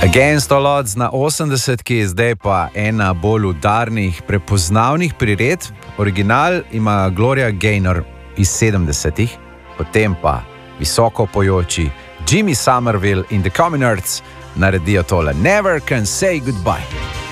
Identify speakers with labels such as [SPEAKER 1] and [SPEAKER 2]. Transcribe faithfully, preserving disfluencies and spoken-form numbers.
[SPEAKER 1] Against All Odds na osemdesetki, zdaj pa ena bolj udarnih, prepoznavnih prired. Original ima Gloria Gaynor iz sedemdesetih, potem pa visoko pojoči Jimmy Somerville in The Communards naredijo tole Never Can Say Goodbye.